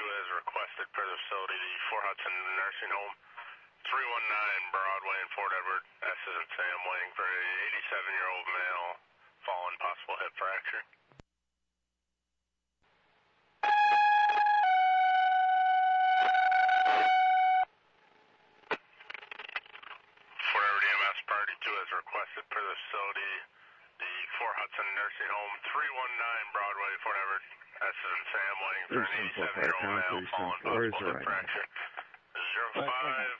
as requested per the facility, the Fort Hudson Nursing Home, 319 Broadway in Fort Edward. S is in Sam, waiting for a 87-year-old male, fallen, possible hip fracture. Fort Edward EMS Priority 2 as requested per the facility, the Fort Hudson Nursing Home, 319 Broadway, Fort Edward. S is in Sam, waiting for an 87-year-old male, fallen, possible hip fracture. 05.